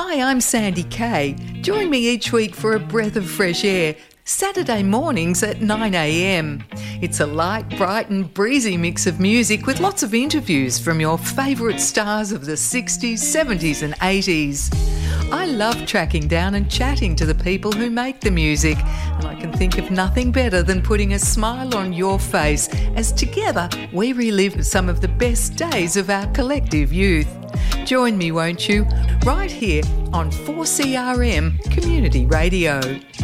Hi, I'm Sandy Kay. Join me each week for a breath of fresh air, Saturday mornings at 9 a.m. It's a light, bright and breezy mix of music with lots of interviews from your favourite stars of the 60s, 70s and 80s. I love tracking down and chatting to the people who make the music, and I can think of nothing better than putting a smile on your face as together we relive some of the best days of our collective youth. Join me, won't you? Right here on 4CRM Community Radio.